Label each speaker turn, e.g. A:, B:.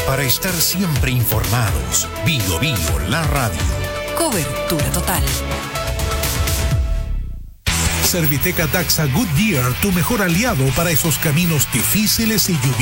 A: para estar siempre informados. Bio Bio, la radio.
B: Cobertura total.
C: Serviteca Taxa Goodyear, tu mejor aliado para esos caminos difíciles y lluviosos.